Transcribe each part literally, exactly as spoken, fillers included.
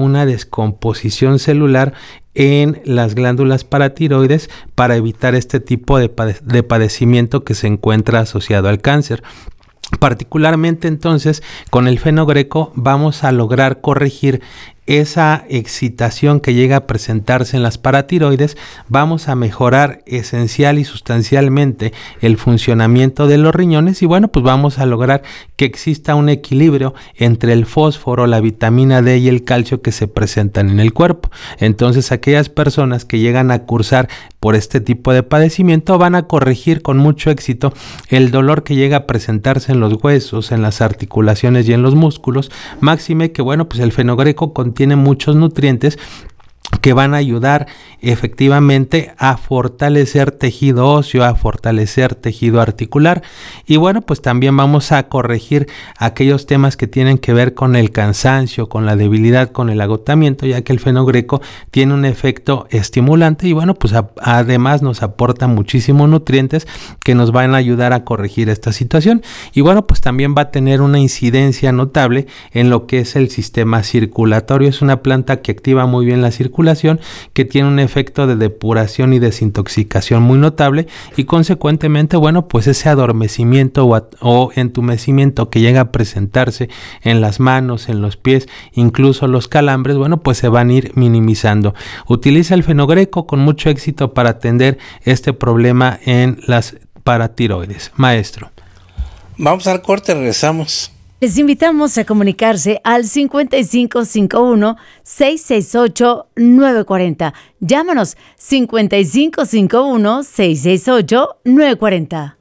una descomposición celular en las glándulas paratiroides para evitar este tipo de, pade- de padecimiento que se encuentra asociado al cáncer. Particularmente entonces con el fenogreco vamos a lograr corregir esa excitación que llega a presentarse en las paratiroides, vamos a mejorar esencial y sustancialmente el funcionamiento de los riñones y bueno, pues vamos a lograr que exista un equilibrio entre el fósforo, la vitamina D y el calcio que se presentan en el cuerpo. Entonces, aquellas personas que llegan a cursar por este tipo de padecimiento van a corregir con mucho éxito el dolor que llega a presentarse en los huesos, en las articulaciones y en los músculos, máxime que bueno, pues el fenogreco contiene muchos nutrientes que van a ayudar efectivamente a fortalecer tejido óseo, a fortalecer tejido articular y bueno, pues también vamos a corregir aquellos temas que tienen que ver con el cansancio, con la debilidad, con el agotamiento, ya que el fenogreco tiene un efecto estimulante y bueno, pues a, además nos aporta muchísimos nutrientes que nos van a ayudar a corregir esta situación y bueno, pues también va a tener una incidencia notable en lo que es el sistema circulatorio. Es una planta que activa muy bien la circulación, que tiene un efecto de depuración y desintoxicación muy notable y consecuentemente, bueno, pues ese adormecimiento o, o entumecimiento que llega a presentarse en las manos, en los pies, incluso los calambres, bueno, pues se van a ir minimizando. Utiliza el fenogreco con mucho éxito para atender este problema en las paratiroides. Maestro. Vamos al corte, regresamos. Les invitamos a comunicarse al cincuenta y cinco cincuenta y uno, seiscientos sesenta y ocho, novecientos cuarenta. Llámanos cincuenta y cinco cincuenta y uno, seiscientos sesenta y ocho, novecientos cuarenta.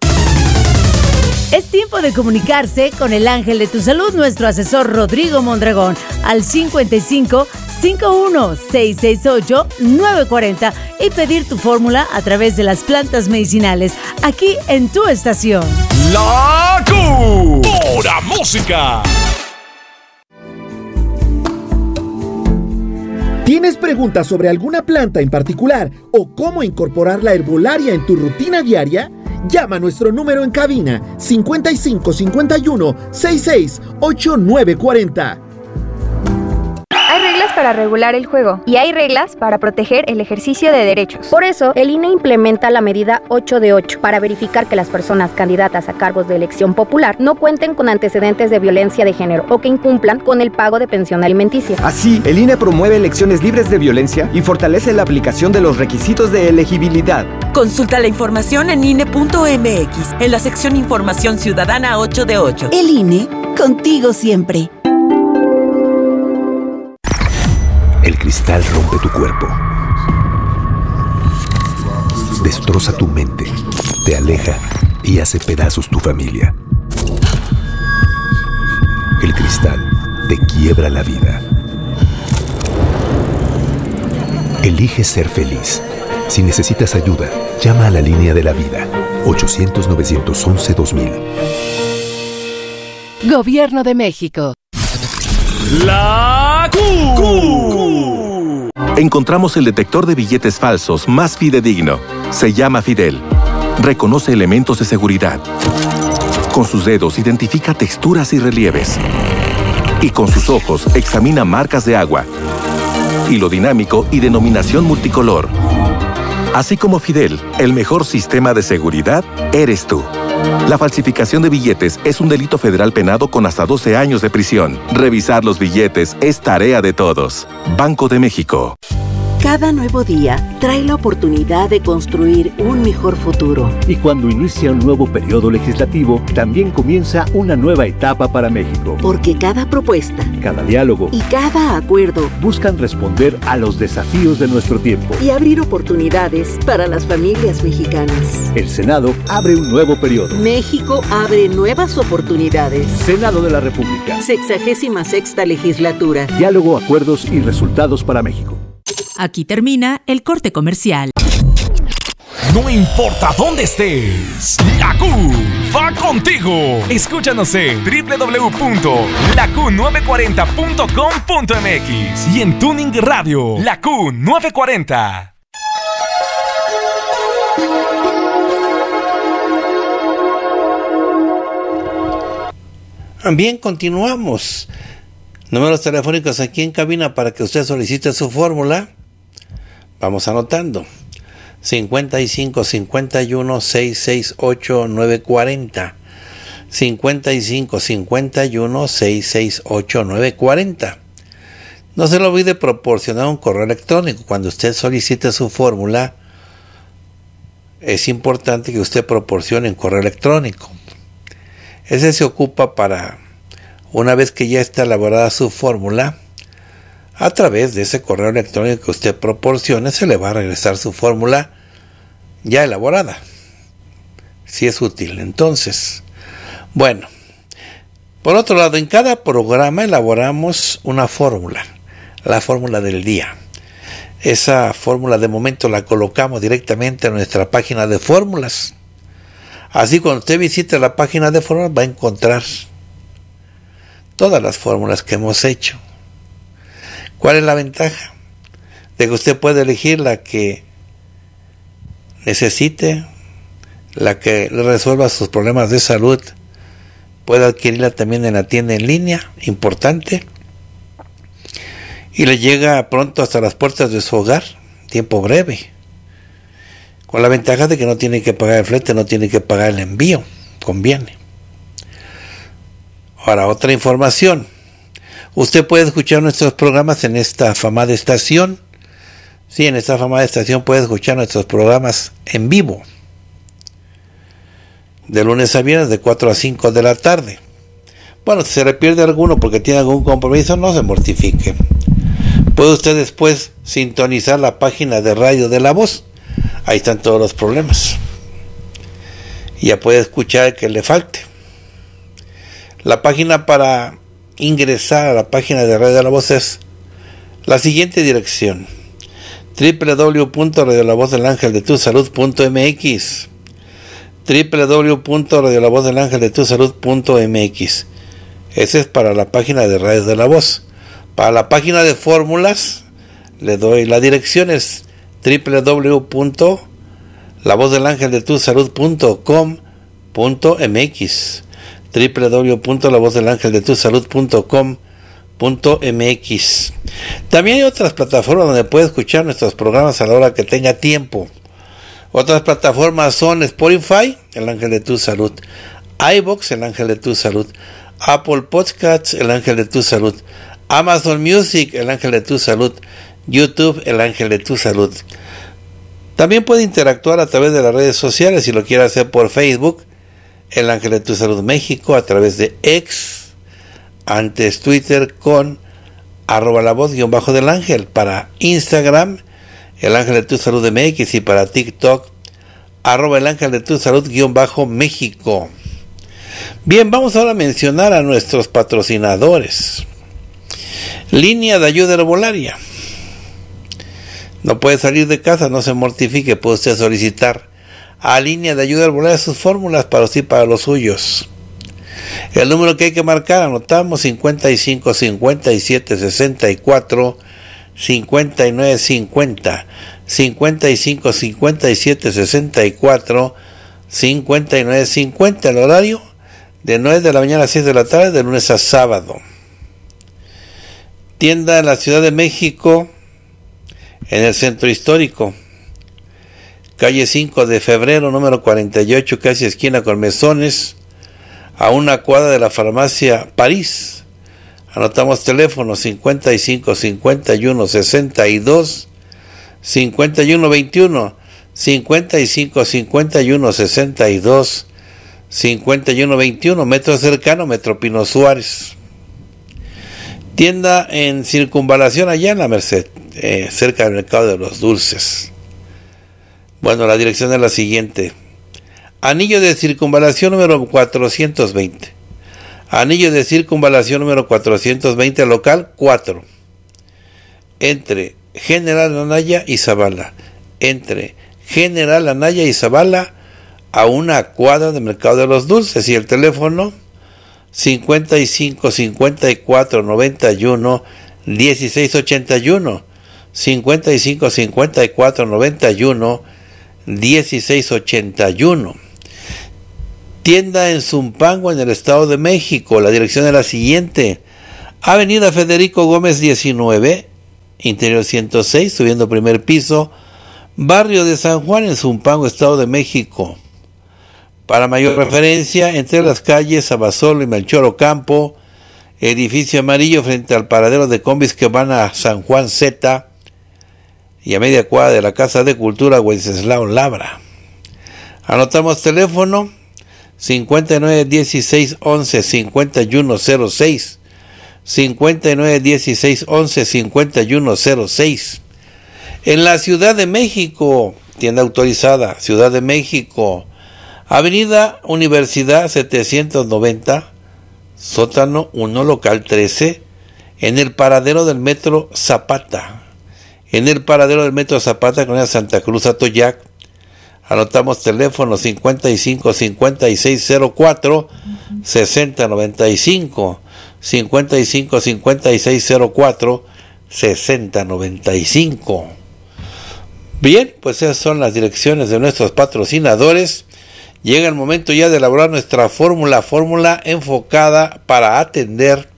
Es tiempo de comunicarse con el ángel de tu salud, nuestro asesor Rodrigo Mondragón, al cincuenta y cinco cincuenta y uno, seiscientos sesenta y ocho, novecientos cuarenta y pedir tu fórmula a través de las plantas medicinales, aquí en tu estación. La Q, pura música. ¿Tienes preguntas sobre alguna planta en particular o cómo incorporar la herbolaria en tu rutina diaria? Llama a nuestro número en cabina cincuenta y cinco cincuenta y uno, sesenta y seis, ochenta y nueve cuarenta. Hay reglas para regular el juego y hay reglas para proteger el ejercicio de derechos. Por eso, el I N E implementa la medida ocho de ocho para verificar que las personas candidatas a cargos de elección popular no cuenten con antecedentes de violencia de género o que incumplan con el pago de pensión alimenticia. Así, el I N E promueve elecciones libres de violencia y fortalece la aplicación de los requisitos de elegibilidad. Consulta la información en I N E punto M X, en la sección Información Ciudadana ocho de ocho. El I N E, contigo siempre. El cristal rompe tu cuerpo, destroza tu mente, te aleja y hace pedazos tu familia. El cristal te quiebra la vida. Elige ser feliz. Si necesitas ayuda, llama a la línea de la vida, ochocientos, novecientos once, dos mil. Gobierno de México. La Q. Encontramos el detector de billetes falsos más fidedigno. Se llama Fidel. Reconoce elementos de seguridad. Con sus dedos identifica texturas y relieves. Y con sus ojos examina marcas de agua, hilo dinámico y denominación multicolor. Así como Fidel, el mejor sistema de seguridad eres tú. La falsificación de billetes es un delito federal penado con hasta doce años de prisión. Revisar los billetes es tarea de todos. Banco de México. Cada nuevo día trae la oportunidad de construir un mejor futuro. Y cuando inicia un nuevo periodo legislativo, también comienza una nueva etapa para México. Porque cada propuesta, cada diálogo y cada acuerdo buscan responder a los desafíos de nuestro tiempo y abrir oportunidades para las familias mexicanas. El Senado abre un nuevo periodo. México abre nuevas oportunidades. Senado de la República. Sexagésima sexta legislatura. Diálogo, acuerdos y resultados para México. Aquí termina el corte comercial. No importa dónde estés, la Q va contigo. Escúchanos en doble u doble u doble u punto la q nueve cuarenta punto com punto m x y en Tuning Radio, la Q nueve cuarenta. Bien, continuamos. Números telefónicos aquí en cabina para que usted solicite su fórmula. Vamos anotando. cincuenta y cinco cincuenta y uno sesenta y seis ocho nueve cuarenta. cincuenta y cinco cincuenta y uno sesenta y seis ocho nueve cuarenta. No se le olvide proporcionar un correo electrónico. Cuando usted solicite su fórmula, es importante que usted proporcione un correo electrónico. Ese se ocupa para, una vez que ya está elaborada su fórmula, a través de ese correo electrónico que usted proporcione, se le va a regresar su fórmula ya elaborada, si es útil. Entonces, bueno, por otro lado, en cada programa elaboramos una fórmula, la fórmula del día. Esa fórmula de momento la colocamos directamente en nuestra página de fórmulas. Así, cuando usted visite la página de fórmulas, va a encontrar todas las fórmulas que hemos hecho. ¿Cuál es la ventaja? De que usted puede elegir la que necesite, la que le resuelva sus problemas de salud. Puede adquirirla también en la tienda en línea, importante. Y le llega pronto hasta las puertas de su hogar, tiempo breve. Con la ventaja de que no tiene que pagar el flete, no tiene que pagar el envío, conviene. Ahora, otra información. Usted puede escuchar nuestros programas en esta afamada estación. Sí, en esta afamada estación puede escuchar nuestros programas en vivo. De lunes a viernes de cuatro a cinco de la tarde. Bueno, si se le pierde alguno porque tiene algún compromiso, no se mortifique. Puede usted después sintonizar la página de Radio de la Voz. Ahí están todos los programas. Y ya puede escuchar el que le falte. La página para ingresar a la página de Radio de la Voz es la siguiente dirección: doble u doble u doble u punto radio la voz del ángel de tu salud punto m x. doble u doble u doble u punto radio la voz del ángel de tu salud punto m x. Ese es para la página de Radio de la Voz. Para la página de fórmulas le doy la dirección, es doble u doble u doble u punto la voz del ángel de tu salud punto com punto m x. doble u doble u doble u punto la voz del ángel de tu salud punto com punto m x. También hay otras plataformas donde puede escuchar nuestros programas a la hora que tenga tiempo. Otras plataformas son Spotify, el ángel de tu salud; iVoox, el ángel de tu salud; Apple Podcasts, el ángel de tu salud; Amazon Music, el ángel de tu salud; YouTube, el ángel de tu salud. También puede interactuar a través de las redes sociales, si lo quiere hacer por Facebook, el ángel de tu salud México; a través de X, antes Twitter, con arroba la voz guión bajo del ángel; para Instagram, el ángel de tu salud M X; y para TikTok, arroba el ángel de tu salud guión bajo México. Bien, vamos ahora a mencionar a nuestros patrocinadores. Línea de ayuda herbolaria. No puede salir de casa, no se mortifique, puede usted solicitar a Línea de ayuda herbolaria sus fórmulas para usted y para los suyos. El número que hay que marcar, anotamos: cincuenta y cinco cincuenta y siete sesenta y cuatro cincuenta y nueve cincuenta. cincuenta y cinco cincuenta y siete sesenta y cuatro cincuenta y nueve cincuenta. El horario de nueve de la mañana a seis de la tarde, de lunes a sábado. Tienda en la Ciudad de México, en el Centro Histórico, calle cinco de febrero, número cuarenta y ocho, casi esquina con Mesones, a una cuadra de la farmacia París. Anotamos teléfono: cincuenta y cinco cincuenta y uno sesenta y dos cincuenta y uno veintiuno, cincuenta y cinco cincuenta y uno sesenta y dos cincuenta y uno veintiuno, metro cercano, Metro Pino Suárez. Tienda en Circunvalación, allá en la Merced, eh, cerca del Mercado de los Dulces. Bueno, la dirección es la siguiente: Anillo de Circunvalación número cuatrocientos veinte. Anillo de Circunvalación número cuatrocientos veinte, local cuatro. Entre General Anaya y Zavala. Entre General Anaya y Zavala, a una cuadra del Mercado de los Dulces. Y el teléfono: cincuenta y cinco cincuenta y cuatro noventa y uno dieciséis ochenta y uno. cincuenta y cinco cincuenta y cuatro noventa y uno dieciséis ochenta y uno. Tienda en Zumpango, en el Estado de México. La dirección es la siguiente: Avenida Federico Gómez diecinueve, interior ciento seis, subiendo primer piso, barrio de San Juan, en Zumpango, Estado de México. Para mayor referencia, entre las calles Abasolo y Melchor Ocampo, edificio amarillo frente al paradero de combis que van a San Juan Z, y a media cuadra de la Casa de Cultura Wenceslao Labra. Anotamos teléfono cincuenta y nueve dieciséis once cincuenta y uno cero seis, cincuenta y nueve dieciséis once cincuenta y uno cero seis. En la Ciudad de México, tienda autorizada, Ciudad de México, Avenida Universidad setecientos noventa, sótano uno, local trece, en el paradero del Metro Zapata. En el paradero del Metro Zapata, con la Santa Cruz Atoyac. Anotamos teléfono cincuenta y cinco cincuenta y seis cero cuatro sesenta noventa y cinco, cincuenta y cinco cincuenta y seis cero cuatro sesenta noventa y cinco. Bien, pues esas son las direcciones de nuestros patrocinadores. Llega el momento ya de elaborar nuestra fórmula, fórmula enfocada para atender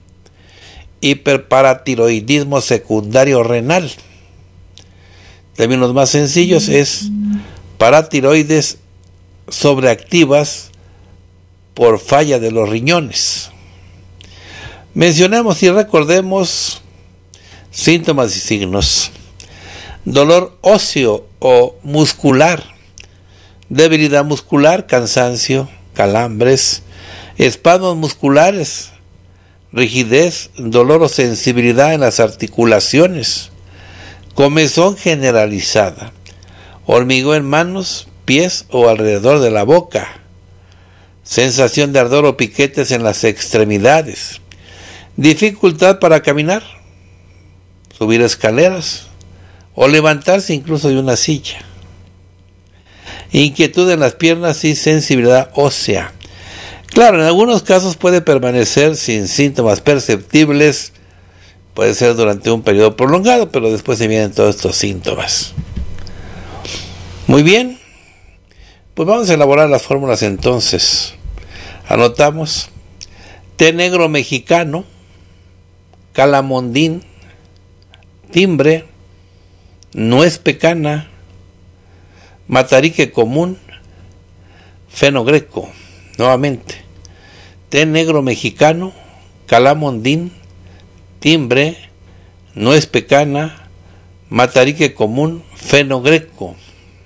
hiperparatiroidismo secundario renal. Términos más sencillos es paratiroides sobreactivas por falla de los riñones. Mencionemos y recordemos síntomas y signos. Dolor óseo o muscular, debilidad muscular, cansancio, calambres, espasmos musculares, rigidez, dolor o sensibilidad en las articulaciones, comezón generalizada, hormigueo en manos, pies o alrededor de la boca, sensación de ardor o piquetes en las extremidades, dificultad para caminar, subir escaleras o levantarse incluso de una silla, inquietud en las piernas y sensibilidad ósea. Claro, en algunos casos puede permanecer sin síntomas perceptibles, puede ser durante un periodo prolongado, pero después se vienen todos estos síntomas. Muy bien, pues vamos a elaborar las fórmulas entonces. Anotamos: té negro mexicano, calamondín, timbre, nuez pecana, matarique común, fenogreco. Nuevamente, té negro mexicano, calamondín, timbre, nuez pecana, matarique común, fenogreco.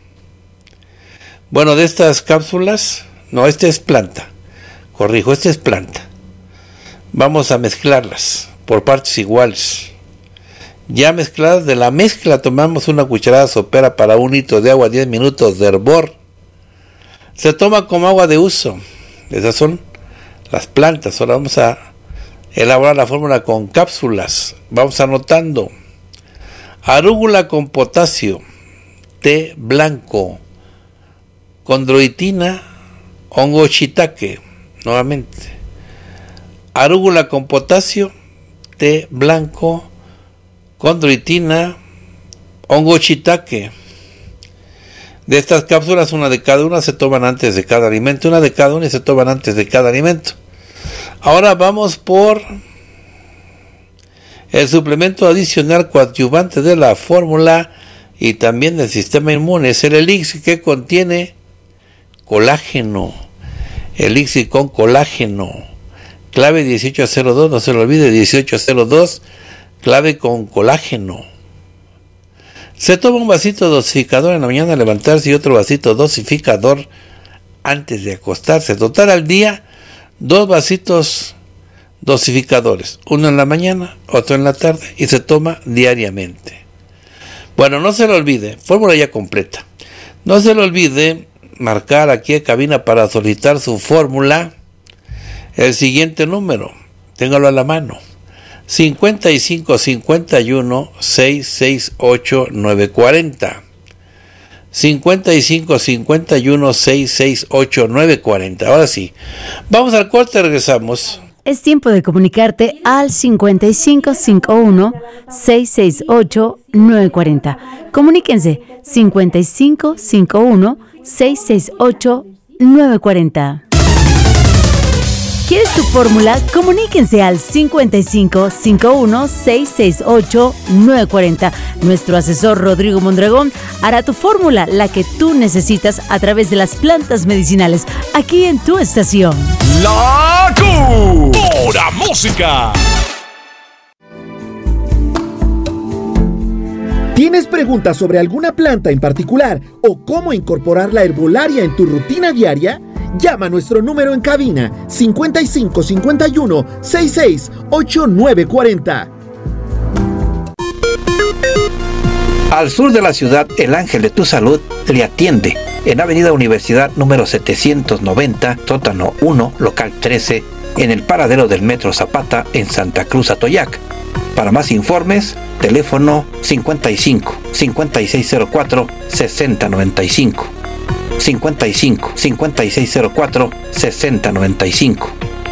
Bueno, de estas cápsulas, no, esta es planta, corrijo, esta es planta. Vamos a mezclarlas por partes iguales. Ya mezcladas, de la mezcla tomamos una cucharada sopera para un litro de agua, diez minutos de hervor. Se toma como agua de uso. Esas son las plantas. Ahora vamos a elaborar la fórmula con cápsulas. Vamos anotando: arúgula con potasio, té blanco, condroitina, hongo shiitake. Nuevamente, arúgula con potasio, té blanco, condroitina, hongo shiitake. De estas cápsulas, una de cada una se toman antes de cada alimento, una de cada una y se toman antes de cada alimento. Ahora vamos por el suplemento adicional coadyuvante de la fórmula y también del sistema inmune. Es el elixir, que contiene colágeno. Elixir con colágeno. Clave dieciocho cero dos, no se lo olvide, dieciocho cero dos, clave con colágeno. Se toma un vasito dosificador en la mañana al levantarse y otro vasito dosificador antes de acostarse. Total al día, dos vasitos dosificadores, uno en la mañana, otro en la tarde, y se toma diariamente. Bueno, no se lo olvide, fórmula ya completa. No se lo olvide marcar aquí en cabina para solicitar su fórmula el siguiente número, téngalo a la mano: cincuenta y cinco cincuenta y uno seiscientos sesenta y ocho novecientos cuarenta, cincuenta y cinco cincuenta y uno seiscientos sesenta y ocho novecientos cuarenta. Ahora sí, vamos al corte, regresamos. Es tiempo de comunicarte al cincuenta y cinco cincuenta y uno seiscientos sesenta y ocho novecientos cuarenta. Comuníquense cincuenta y cinco cincuenta y uno seiscientos sesenta y ocho novecientos cuarenta. ¿Quieres tu fórmula, comuníquense al cincuenta y cinco cincuenta y uno, seiscientos sesenta y ocho, novecientos cuarenta. Nuestro asesor Rodrigo Mondragón hará tu fórmula, la que tú necesitas a través de las plantas medicinales, aquí en tu estación. La Q, pura música. ¿Tienes preguntas sobre alguna planta en particular o cómo incorporar la herbolaria en tu rutina diaria? Llama a nuestro número en cabina cincuenta y cinco cincuenta y uno, sesenta y seis, ochenta y nueve cuarenta. Al sur de la ciudad, el Ángel de tu Salud le atiende en Avenida Universidad número setecientos noventa, sótano uno, local trece, en el paradero del Metro Zapata en Santa Cruz, Atoyac. Para más informes, teléfono cincuenta y cinco, cincuenta y seis cero cuatro, sesenta noventa y cinco. cincuenta y cinco, cincuenta y seis cero cuatro, sesenta noventa y cinco.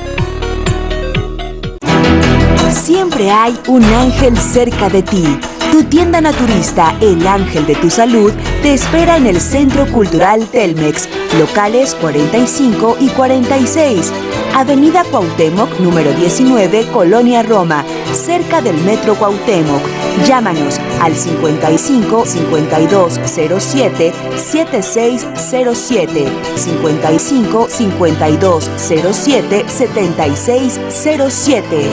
Siempre hay un ángel cerca de ti. Tu tienda naturista, El Ángel de tu Salud, te espera en el Centro Cultural Telmex, locales cuarenta y cinco y cuarenta y seis, Avenida Cuauhtémoc, número diecinueve, Colonia Roma, cerca del Metro Cuauhtémoc. Llámanos al cincuenta y cinco, cincuenta y dos cero siete, setenta y seis cero siete, cincuenta y cinco, cincuenta y dos cero siete, setenta y seis cero siete.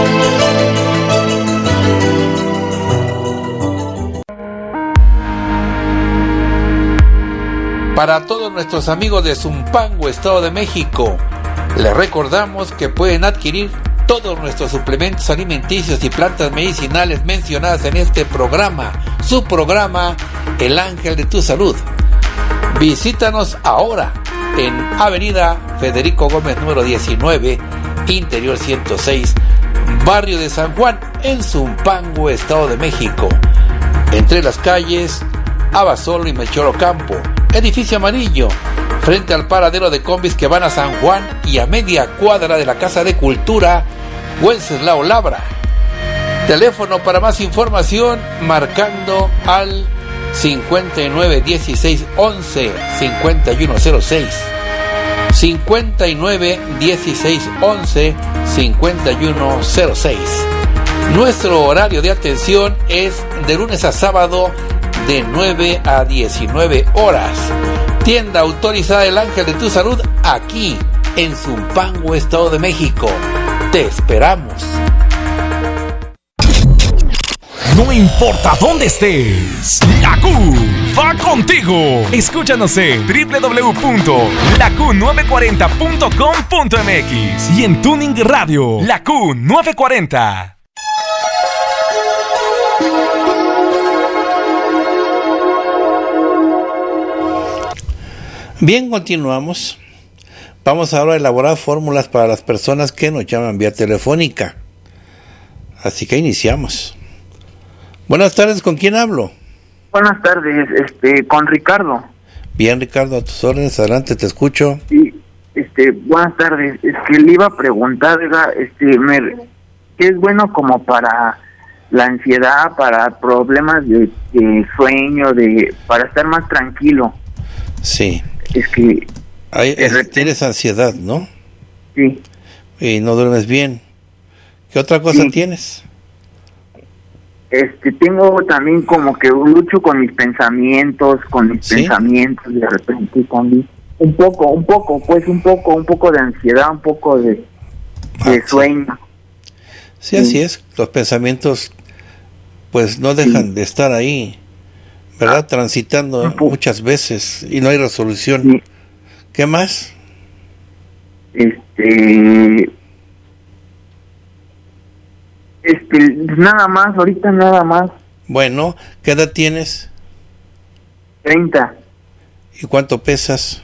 Para todos nuestros amigos de Zumpango, Estado de México, les recordamos que pueden adquirir todos nuestros suplementos alimenticios y plantas medicinales mencionadas en este programa, su programa El Ángel de tu Salud. Visítanos ahora en Avenida Federico Gómez número diecinueve, Interior ciento seis, Barrio de San Juan, en Zumpango, Estado de México, entre las calles Abasolo y Melchor Ocampo. Edificio amarillo, frente al paradero de combis que van a San Juan y a media cuadra de la Casa de Cultura Wenceslao Labra. Teléfono para más información marcando al cincuenta y nueve dieciséis once cincuenta y uno cero seis, cincuenta y nueve dieciséis once cincuenta y uno cero seis. Nuestro horario de atención es de lunes a sábado de nueve a diecinueve horas. Tienda autorizada El Ángel de tu Salud, aquí en Zumpango, Estado de México. Te esperamos. No importa dónde estés, la Q va contigo. Escúchanos en doble u doble u doble u punto la q novecientos cuarenta punto com punto m x y en Tuning Radio, La Q novecientos cuarenta. Bien, continuamos. Vamos ahora a elaborar fórmulas para las personas que nos llaman vía telefónica. Así que iniciamos. Buenas tardes, ¿con quién hablo? Buenas tardes, este, con Ricardo. Bien, Ricardo, a tus órdenes, adelante, te escucho. Sí, este, buenas tardes. Es que le iba a preguntar, este, me, ¿qué es bueno como para la ansiedad, para problemas de, de sueño, de, para estar más tranquilo? Sí. Es que Hay, es, tienes ansiedad, ¿no? Sí. Y no duermes bien. ¿Qué otra cosa sí. tienes? Este, tengo también como que lucho con mis pensamientos, con mis ¿Sí? pensamientos de repente también. Un poco, un poco, pues un poco, un poco de ansiedad, un poco de, de ah, sueño. Sí, sí, así es. Los pensamientos, pues no dejan sí. de estar ahí, ¿verdad? Ah, transitando muchas veces y no hay resolución. Sí. ¿Qué más? Este... Este, nada más, ahorita nada más. Bueno, ¿qué edad tienes? treinta. ¿Y cuánto pesas?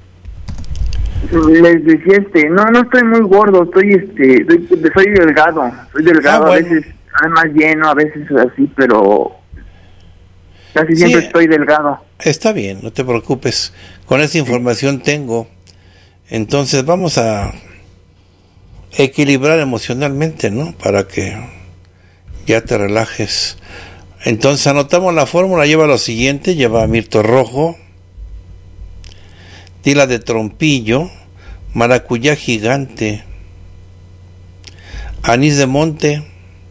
Les decía, este, no, no estoy muy gordo, estoy, este, soy, soy delgado, soy delgado, ah, bueno. a veces, además lleno, a veces así, pero casi siempre sí, estoy delgado. Está bien, no te preocupes, con esa información tengo, entonces vamos a equilibrar emocionalmente, ¿no? Para que ya te relajes. Entonces anotamos la fórmula, lleva lo siguiente, lleva mirto rojo, tila de trompillo, maracuyá gigante, anís de monte,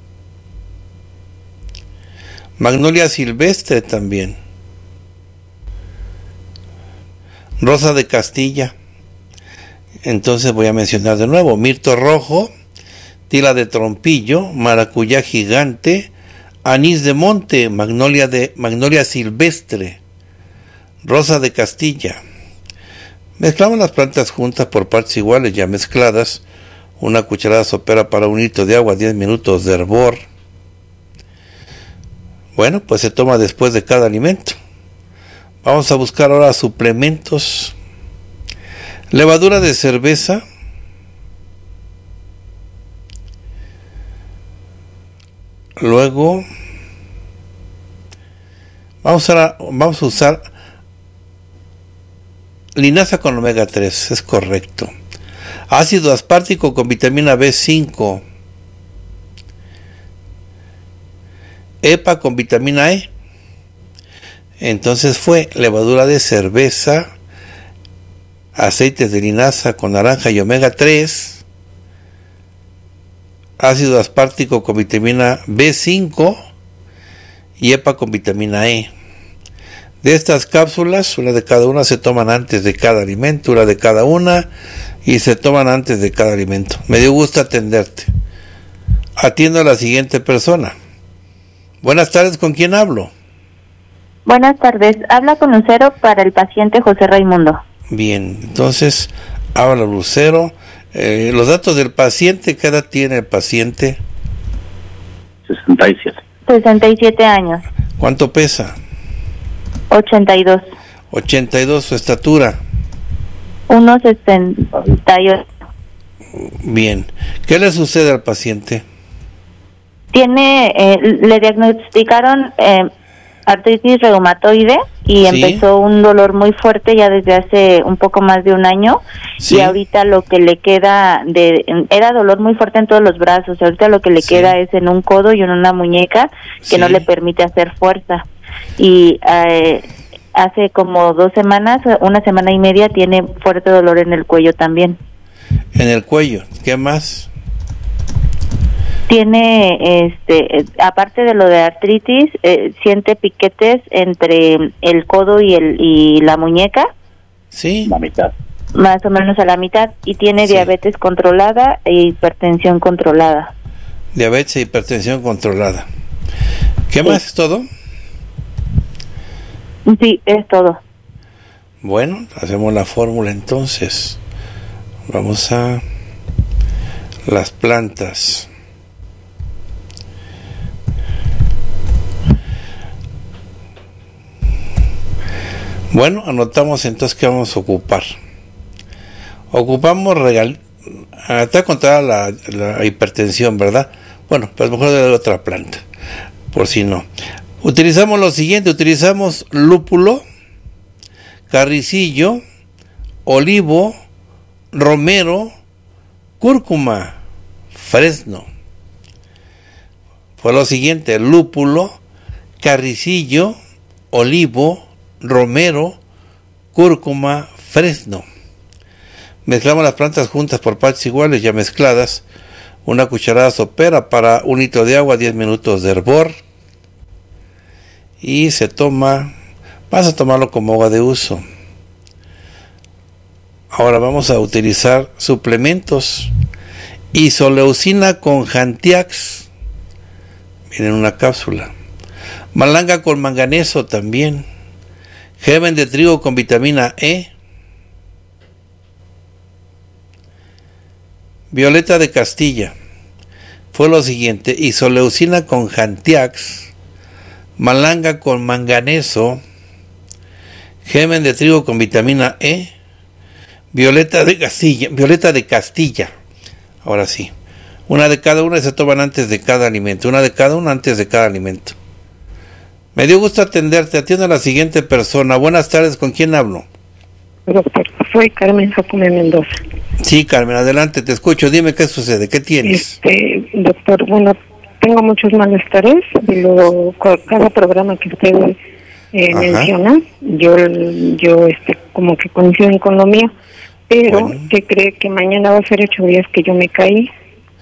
magnolia silvestre también, rosa de Castilla. Entonces voy a mencionar de nuevo: mirto rojo, tila de trompillo, maracuyá gigante, anís de monte, magnolia de magnolia silvestre, rosa de Castilla. Mezclamos las plantas juntas por partes iguales, ya mezcladas. Una cucharada sopera para un litro de agua, diez minutos de hervor. Bueno, pues se toma después de cada alimento. Vamos a buscar ahora suplementos. Levadura de cerveza, luego vamos a, vamos a usar linaza con omega tres, es correcto. Ácido aspartico con vitamina B cinco, EPA con vitamina E. Entonces fue levadura de cerveza, aceites de linaza con naranja y omega tres, ácido aspartico con vitamina B cinco y EPA con vitamina E. De estas cápsulas, una de cada una se toman antes de cada alimento, una de cada una y se toman antes de cada alimento. Me dio gusto atenderte. Atiendo a la siguiente persona. Buenas tardes, ¿con quién hablo? Buenas tardes, habla con Lucero para el paciente José Raimundo. Bien, entonces, habla Lucero. Eh, los datos del paciente, ¿qué edad tiene el paciente? sesenta y siete. sesenta y siete años. ¿Cuánto pesa? ochenta y dos. ochenta y dos, su estatura. uno sesenta y ocho. Bien, ¿qué le sucede al paciente? Tiene, eh, le diagnosticaron eh, artritis reumatoide y sí. Empezó un dolor muy fuerte ya desde hace un poco más de un año. Sí. Y ahorita lo que le queda de era dolor muy fuerte en todos los brazos, ahorita lo que le sí. queda es en un codo y en una muñeca que sí. no le permite hacer fuerza. Y eh, hace como dos semanas, una semana y media, tiene fuerte dolor en el cuello también. ¿En el cuello? ¿Qué más? Tiene, este, aparte de lo de artritis, eh, siente piquetes entre el codo y el y la muñeca. Sí. La mitad. Más o menos a la mitad. Y tiene sí. diabetes controlada e hipertensión controlada. Diabetes e hipertensión controlada. ¿Qué sí. más es todo? Sí, es todo. Bueno, hacemos la fórmula entonces. Vamos a las plantas. Bueno, anotamos entonces que vamos a ocupar. Ocupamos regal. Está contra la, la hipertensión, ¿verdad? Bueno, pues mejor de otra planta, por si no. Utilizamos lo siguiente, utilizamos lúpulo, carricillo, olivo, romero, cúrcuma, fresno. Fue lo siguiente, lúpulo, carricillo, olivo, romero, cúrcuma, fresno. Mezclamos las plantas juntas por partes iguales ya mezcladas. Una cucharada sopera para un litro de agua, diez minutos de hervor. Y se toma, vas a tomarlo como agua de uso. Ahora vamos a utilizar suplementos. Isoleucina con Jantiax, viene en una cápsula. Malanga con manganeso también. Germen de trigo con vitamina E. Violeta de Castilla. Fue lo siguiente: isoleucina con Jantiax, malanga con manganeso, germen de trigo con vitamina E, violeta de Castilla, violeta de Castilla. Ahora sí, una de cada una se toman antes de cada alimento, una de cada una antes de cada alimento. Me dio gusto atenderte. Atiendo a la siguiente persona. Buenas tardes, ¿con quién hablo? Doctor, soy Carmen Jacome Mendoza. Sí, Carmen, adelante, te escucho. Dime qué sucede, qué tienes. Este, doctor, bueno, tengo muchos malestares. Y luego, cada programa que usted eh, menciona, yo, yo este, como que coinciden con lo mío. Pero, bueno. ¿Qué cree? Que mañana va a ser ocho días que yo me caí.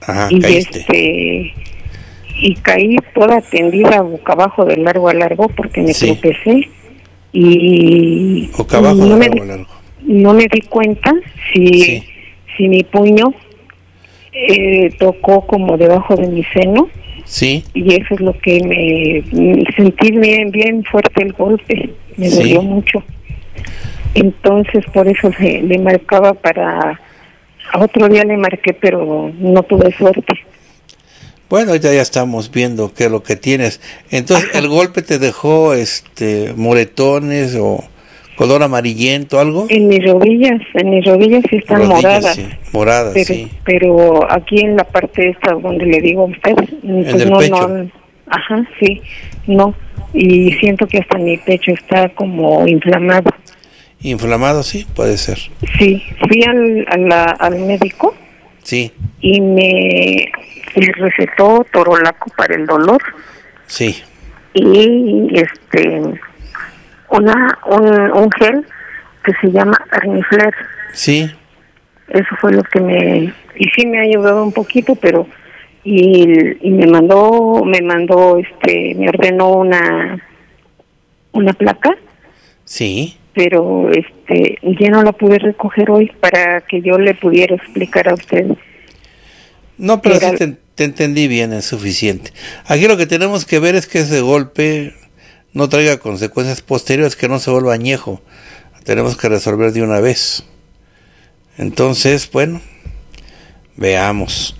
Ajá, y caíste. este y caí toda tendida boca abajo de largo a largo porque me Sí. tropecé y Boca abajo no de me, largo a largo. no me di cuenta si, Sí. si mi puño eh, tocó como debajo de mi seno. Sí. Y eso es lo que me, me sentí bien, bien fuerte el golpe, me Sí. dolió mucho. Entonces por eso le, le marcaba para, a otro día le marqué, pero no tuve suerte. Bueno, ahorita ya estamos viendo qué es lo que tienes. Entonces, ¿el golpe te dejó este moretones o color amarillento, algo? En mis rodillas, en mis rodillas sí están Rodillas, moradas. sí, moradas, pero, sí. pero aquí en la parte esta donde le digo a usted, pues el no, pecho. no, ajá, sí, no, y siento que hasta mi pecho está como inflamado. Inflamado, sí, puede ser. Sí, fui al, a la- al médico Sí, y me, me recetó torolaco para el dolor sí, y este una un, un gel que se llama Arnifler. sí. Eso fue lo que me y sí me ha ayudado un poquito, pero y, y me mandó me mandó este me ordenó una una placa, Sí. pero este ya no la pude recoger hoy para que yo le pudiera explicar a usted. No, pero Era- sí te, te entendí bien, es suficiente. Aquí lo que tenemos que ver es que ese golpe no traiga consecuencias posteriores, que no se vuelva añejo. Tenemos que resolver de una vez. Entonces, bueno, veamos.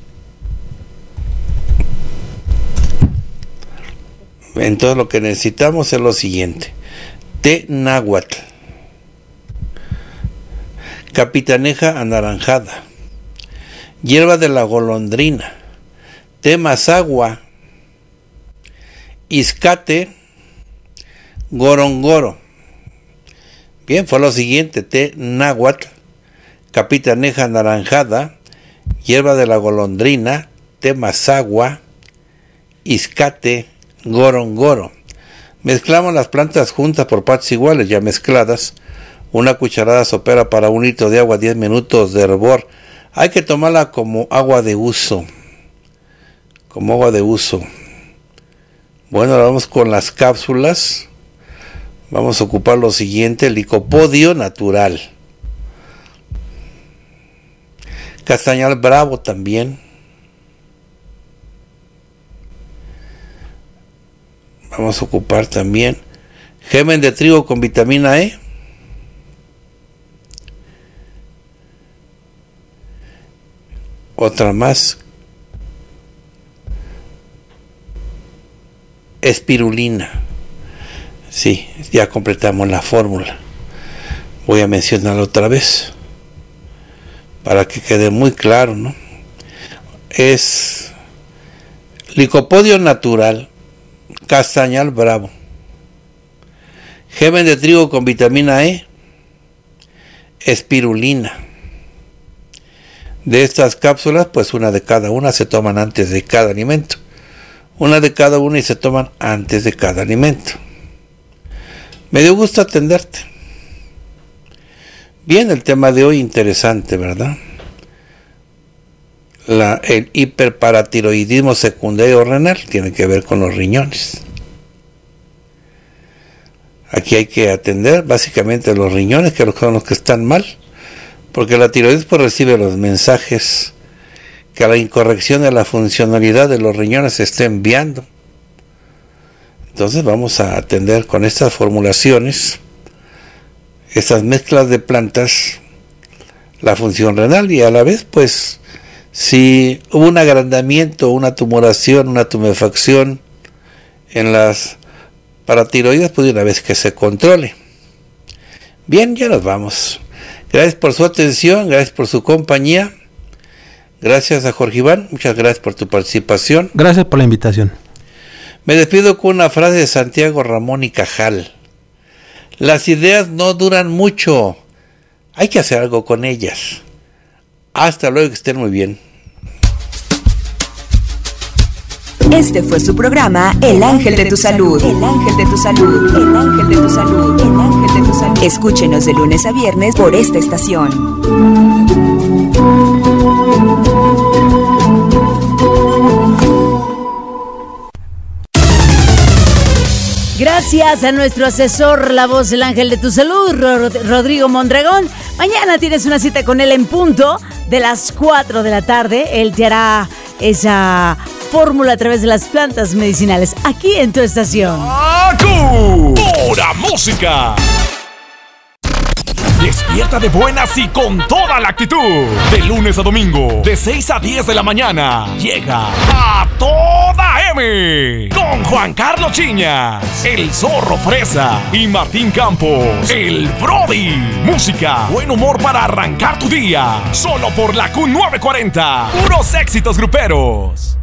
Entonces lo que necesitamos es lo siguiente. Té náhuatl. Capitaneja anaranjada. Hierba de la golondrina. Té mazagua. Izcate. Gorongoro. Bien, fue lo siguiente. Té náhuatl. Capitaneja anaranjada. Hierba de la golondrina. Té mazagua. Izcate. Gorongoro. Mezclamos las plantas juntas por partes iguales, ya mezcladas. Una cucharada sopera para un litro de agua, diez minutos de hervor. Hay que tomarla como agua de uso. Como agua de uso. Bueno, ahora vamos con las cápsulas. Vamos a ocupar lo siguiente: licopodio natural. Castañal bravo también. Vamos a ocupar también germen de trigo con vitamina E. Otra más. Espirulina. Sí, ya completamos la fórmula. Voy a mencionarla otra vez para que quede muy claro, ¿no? Es licopodio natural, castañal bravo, germen de trigo con vitamina E, espirulina. De estas cápsulas, pues una de cada una se toman antes de cada alimento. Una de cada una y se toman antes de cada alimento. Me dio gusto atenderte. Bien, el tema de hoy interesante, ¿verdad? La, el hiperparatiroidismo secundario renal tiene que ver con los riñones. Aquí hay que atender básicamente los riñones, que son los que están mal, porque la tiroides pues recibe los mensajes que la incorrección de la funcionalidad de los riñones se está enviando. Entonces vamos a atender con estas formulaciones, estas mezclas de plantas, la función renal, y a la vez pues si hubo un agrandamiento, una tumoración, una tumefacción en las paratiroides, pues de una vez que se controle. Bien, ya nos vamos. Gracias por su atención, gracias por su compañía. Gracias a Jorge Iván, muchas gracias por tu participación. Gracias por la invitación. Me despido con una frase de Santiago Ramón y Cajal. Las ideas no duran mucho, hay que hacer algo con ellas. Hasta luego, que estén muy bien. Este fue su programa El Ángel de tu Salud. El Ángel de tu Salud. El Ángel de tu Salud. El Ángel de tu Salud. Escúchenos de lunes a viernes por esta estación. Gracias a nuestro asesor, la voz del ángel de tu salud, Rodrigo Mondragón. Mañana tienes una cita con él en punto de las cuatro de la tarde. Él te hará esa fórmula a través de las plantas medicinales aquí en tu estación. ¡Acu! ¡Pura música! Despierta de buenas y con toda la actitud. De lunes a domingo, de seis a diez de la mañana, llega A Toda M. Con Juan Carlos Chiñas, el Zorro Fresa y Martín Campos, el Brody. Música, buen humor para arrancar tu día. Solo por la Q novecientos cuarenta. Puros éxitos gruperos.